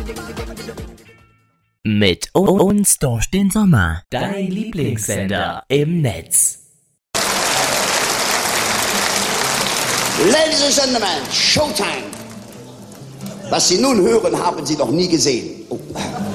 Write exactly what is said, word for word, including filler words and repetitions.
Mit uns durch den Sommer. Dein Lieblingssender im Netz. Ladies and Gentlemen, Showtime. Was Sie nun hören, haben Sie noch nie gesehen. Oh.